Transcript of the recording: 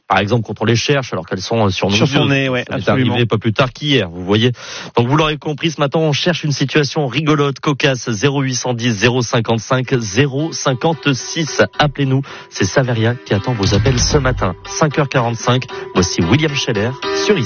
par exemple, quand on les cherche alors qu'elles sont sur son nez, ouais, c'est arrivé pas plus tard qu'hier, vous voyez. Donc vous l'aurez compris, ce matin, on cherche une situation rigolote, cocasse. 0810 055 056. Appelez-nous. C'est Saveria qui attend vos appels ce matin. 5h45. Voici William Scheller sur Ici.